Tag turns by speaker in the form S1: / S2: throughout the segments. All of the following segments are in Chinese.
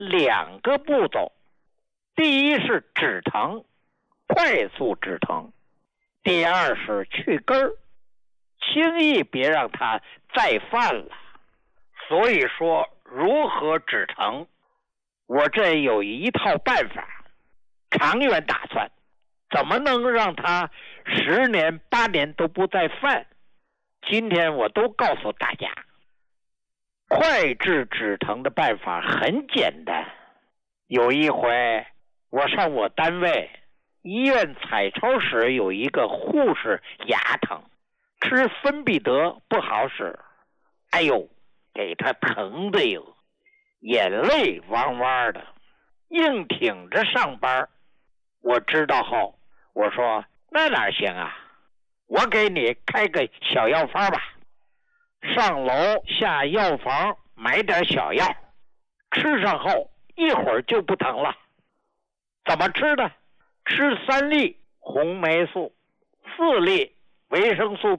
S1: 2个步骤，第一是止疼，快速止疼；第二是去根儿，轻易别让它再犯了。所以说，如何止疼，我这有一套办法，长远打算，怎么能让它10年8年都不再犯？今天我都告诉大家。快治止疼的办法很简单。有一回我上我单位医院彩超室，有一个护士牙疼，吃芬必得不好使，哎呦，给他疼的哟，眼泪汪汪的，硬挺着上班。我知道后，我说那哪行啊，我给你开个小药方吧。上楼下药房买点小药，吃上后一会儿就不疼了。怎么吃的？吃3粒红霉素，4粒维生素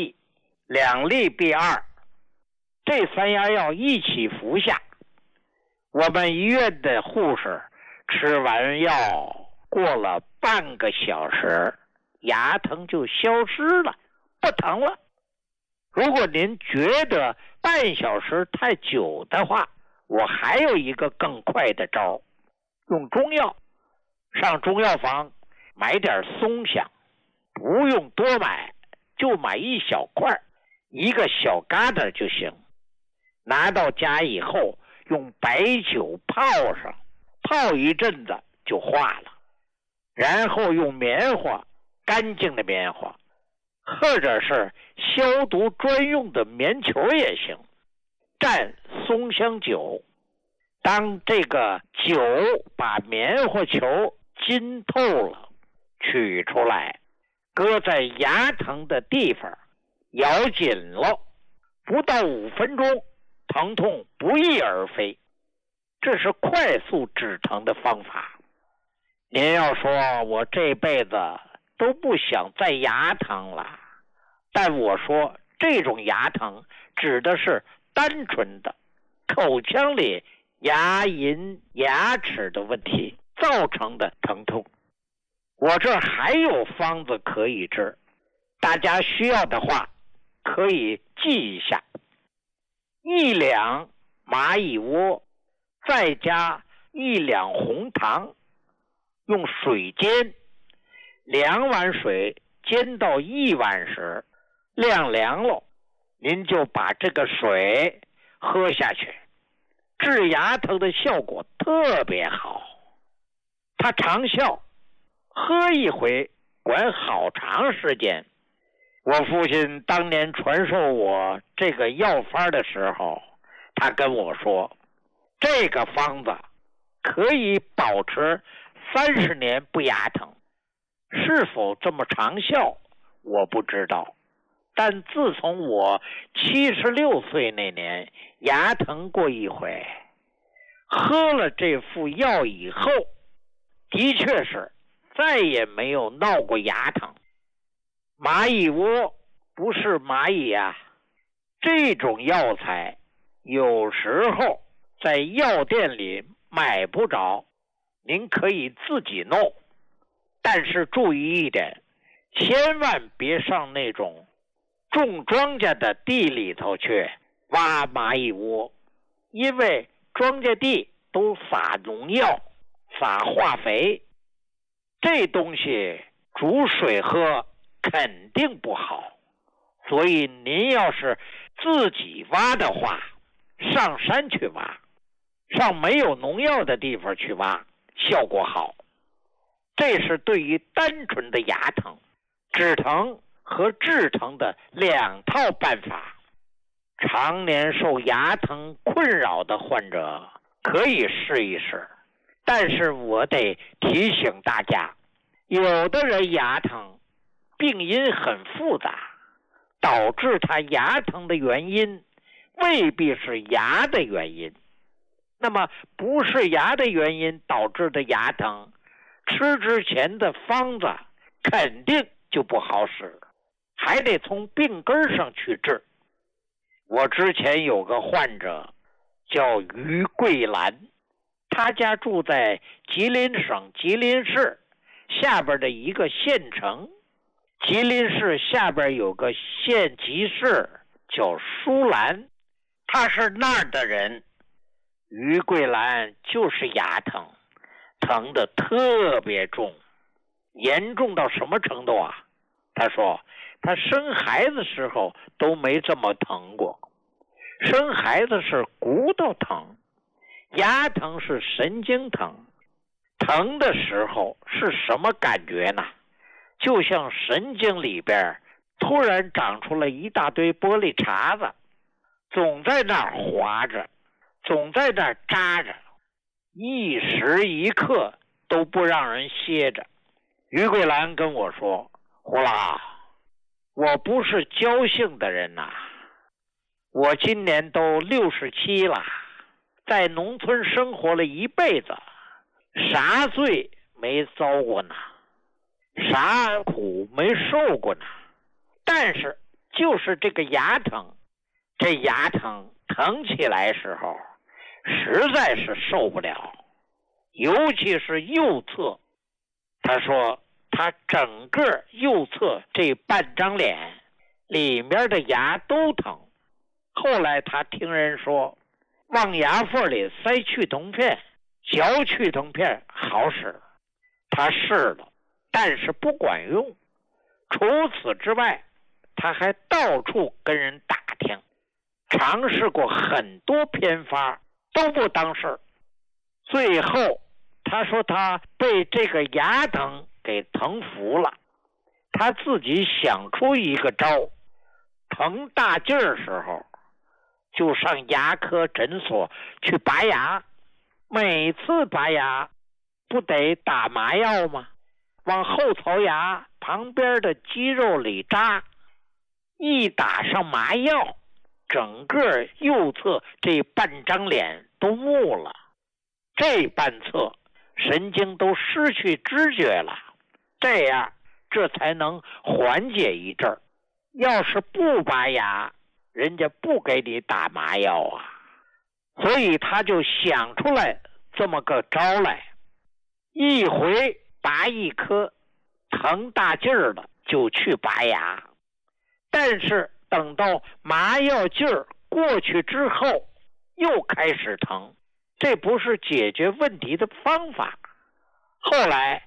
S1: B1，2粒 B2，这3样药一起服下。我们医院的护士吃完药过了半个小时，牙疼就消失了，不疼了。如果您觉得半小时太久的话，我还有一个更快的招，用中药。上中药房买点松香，不用多买，就买一小块，一个小疙瘩就行。拿到家以后，用白酒泡上，泡一阵子就化了。然后用棉花，干净的棉花，或者是消毒专用的棉球也行，蘸松香酒。当这个酒把棉花球浸透了，取出来，搁在牙疼的地方，咬紧了，不到5分钟，疼痛不翼而飞。这是快速止疼的方法。您要说我这辈子都不想再牙疼了，但我说这种牙疼指的是单纯的口腔里牙龈牙齿的问题造成的疼痛。我这还有方子可以治，大家需要的话可以记一下：1两蚂蚁窝，再加1两红糖，用水煎，2碗水煎到1碗时，晾凉了，您就把这个水喝下去，治牙疼的效果特别好。它长效，喝一回管好长时间。我父亲当年传授我这个药方的时候，他跟我说，这个方子可以保持30年不牙疼。是否这么长效我不知道，但自从我76岁那年牙疼过一回，喝了这副药以后，的确是再也没有闹过牙疼。蚂蚁窝不是蚂蚁啊，这种药材有时候在药店里买不着，您可以自己弄，但是注意一点，千万别上那种种庄稼的地里头去挖蚂蚁窝，因为庄稼地都撒农药撒化肥，这东西煮水喝肯定不好。所以您要是自己挖的话，上山去挖，上没有农药的地方去挖，效果好。这是对于单纯的牙疼、止疼和治疼的2套办法。常年受牙疼困扰的患者可以试一试，但是我得提醒大家，有的人牙疼病因很复杂，导致他牙疼的原因未必是牙的原因。那么不是牙的原因导致的牙疼，吃之前的方子肯定就不好使，还得从病根上去治。我之前有个患者叫于桂兰， 他家住在吉林省吉林市下边的一个县城，吉林市下边有个县级市叫舒兰，他是那儿的人。于桂兰就是牙疼，疼得特别重，严重到什么程度啊？他说他生孩子时候都没这么疼过，生孩子是骨头疼，牙疼是神经疼，疼的时候是什么感觉呢？就像神经里边突然长出了一大堆玻璃碴子，总在那儿划着，总在那儿扎着，一时一刻都不让人歇着。于桂兰跟我说，胡老，我不是侥幸的人呐，我今年都67了，在农村生活了一辈子，啥罪没遭过呢，啥苦没受过呢，但是就是这个牙疼，这牙疼疼起来时候实在是受不了，尤其是右侧。他说他整个右侧这半张脸里面的牙都疼，后来他听人说往牙缝里塞去痛片，嚼去痛片好使，他试了，但是不管用。除此之外，他还到处跟人打听，尝试过很多偏方都不当事。最后他说他被这个牙疼给疼服了，他自己想出一个招，疼大劲儿时候就上牙科诊所去拔牙，每次拔牙不得打麻药吗？往后槽牙旁边的肌肉里扎，一打上麻药，整个右侧这半张脸都木了，这半侧神经都失去知觉了，这样这才能缓解一阵儿。要是不拔牙，人家不给你打麻药啊。所以他就想出来这么个招来，一回拔一颗，疼大劲儿了就去拔牙，但是等到麻药劲儿过去之后又开始疼，这不是解决问题的方法。后来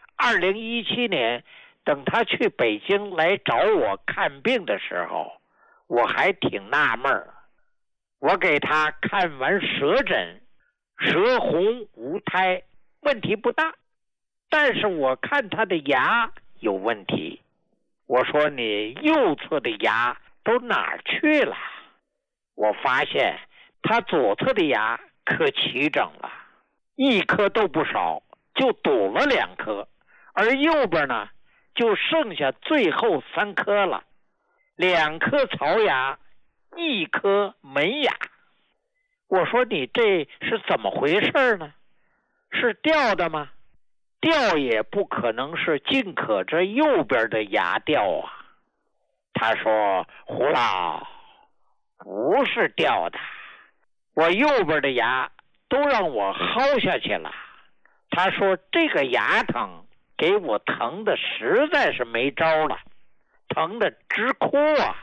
S1: 2017年等他去北京来找我看病的时候，我还挺纳闷儿。我给他看完舌诊，舌红无苔，问题不大，但是我看他的牙有问题。我说你右侧的牙都哪儿去了？我发现他左侧的牙可齐整了，一颗都不少，就堵了2颗，而右边呢就剩下最后3颗了，2颗槽牙，1颗门牙。我说你这是怎么回事呢？是掉的吗？掉也不可能是尽可这右边的牙掉啊。他说胡老，不是掉的，我右边的牙都让我薅下去了。他说这个牙疼给我疼的实在是没招了，疼得直哭啊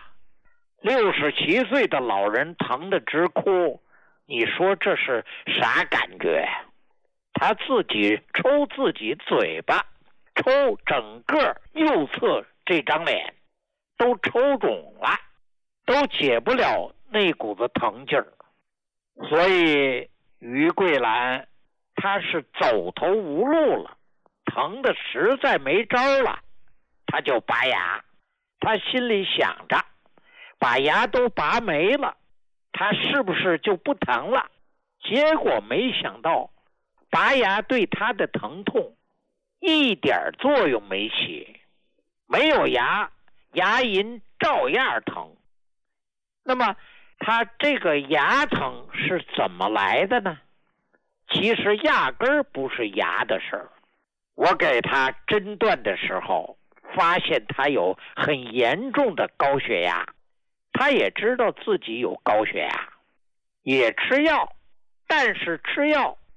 S1: ！67岁的老人疼得直哭，你说这是啥感觉？他自己抽自己嘴巴，抽整个右侧这张脸都抽肿了，都解不了那股子疼劲儿。所以于桂兰他是走投无路了，疼得实在没招了，他就拔牙。他心里想着把牙都拔没了，他是不是就不疼了？结果没想到拔牙对他的疼痛一点作用没起，没有牙，牙龈照样疼。那么他这个牙疼是怎么来的呢？其实压根儿不是牙的事儿。我给他诊断的时候发现他有很严重的高血压，他也知道自己有高血压，也吃药，但是吃药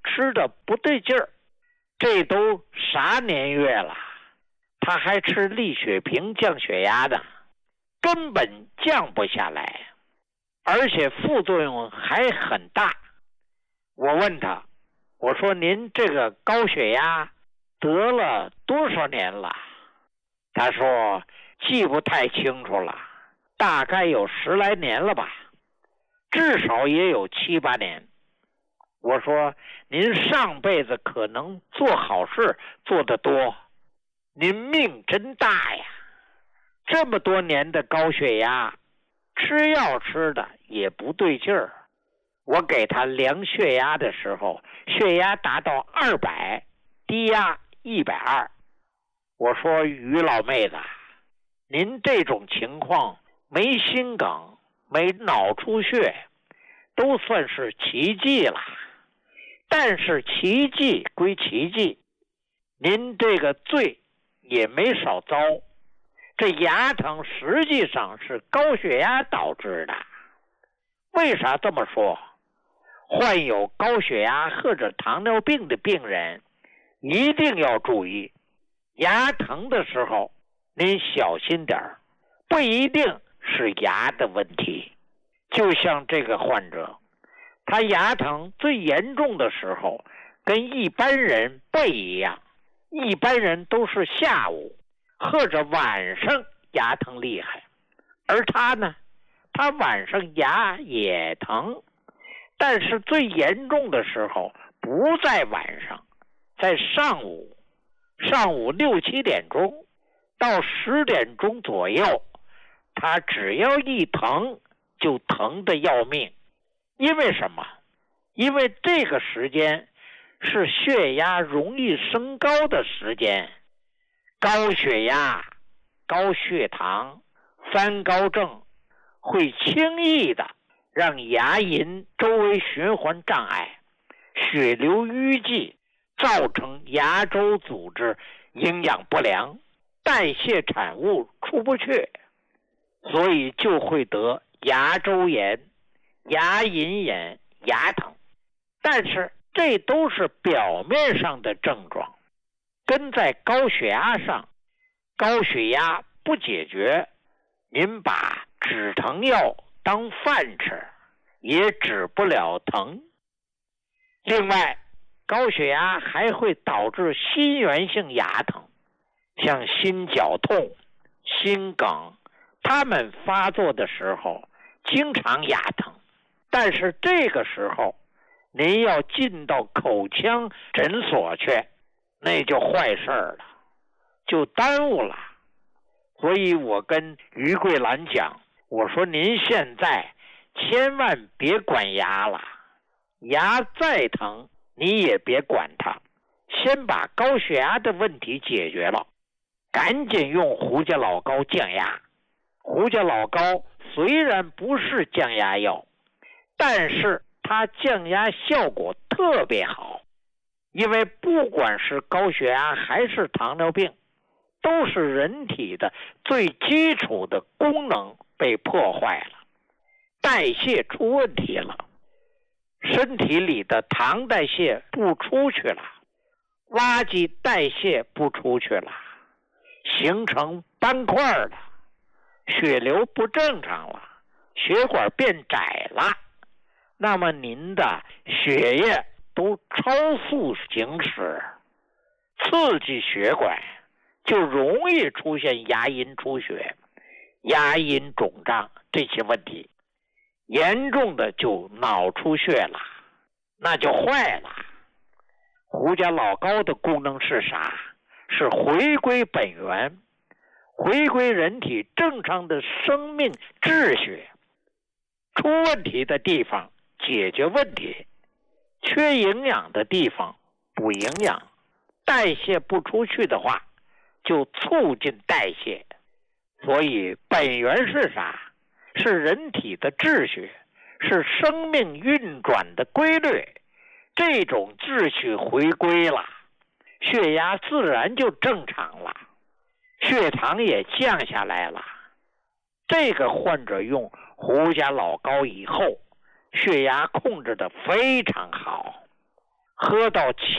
S1: 吃的不对劲儿，这都啥年月了，他还吃利血平降血压的，根本降不下来，而且副作用还很大。我问他，我说您这个高血压得了多少年了？他说记不太清楚了，大概有10来年了吧，至少也有7、8年。我说您上辈子可能做好事做得多，您命真大呀，这么多年的高血压，吃药吃的也不对劲儿。我给他量血压的时候，血压达到200，低压120。我说于老妹子，您这种情况没心梗没脑出血都算是奇迹了，但是奇迹归奇迹，您这个罪也没少遭。这牙疼实际上是高血压导致的。为啥这么说？患有高血压或者糖尿病的病人一定要注意，牙疼的时候您小心点儿，不一定是牙的问题。就像这个患者，他牙疼最严重的时候跟一般人不一样，一般人都是下午或者晚上牙疼厉害，而他呢，他晚上牙也疼，但是最严重的时候不在晚上，在上午6、7点钟到10点钟左右，他只要一疼就疼得要命。因为什么？因为这个时间是血压容易升高的时间，高血压、高血糖、3高症会轻易的让牙龈周围循环障碍，血流淤积，造成牙周组织营养不良，代谢产物出不去，所以就会得牙周炎、牙龈炎、牙疼。但是这都是表面上的症状，跟在高血压上，高血压不解决，您把止疼药当饭吃，也止不了疼。另外，高血压还会导致心源性牙疼，像心绞痛、心梗，它们发作的时候经常牙疼，但是这个时候您要进到口腔诊所去，那就坏事了，就耽误了。所以我跟于桂兰讲，我说您现在千万别管牙了，牙再疼你也别管它，先把高血压的问题解决了，赶紧用胡家老膏降压。胡家老膏虽然不是降压药，但是它降压效果特别好，因为不管是高血压还是糖尿病，都是人体的最基础的功能被破坏了，代谢出问题了，身体里的糖代谢不出去了，垃圾代谢不出去了，形成斑块了，血流不正常了，血管变窄了，那么您的血液都超速行驶，刺激血管，就容易出现牙龈出血、牙龈肿胀这些问题，严重的就脑出血了，那就坏了。胡家老膏的功能是啥？是回归本源，回归人体正常的生命秩序，出问题的地方解决问题，缺营养的地方补营养，代谢不出去的话就促进代谢。所以本源是啥？是人体的秩序，是生命运转的规律。这种秩序回归了，血压自然就正常了，血糖也降下来了。这个患者用胡家老膏以后，血压控制得非常好。 喝到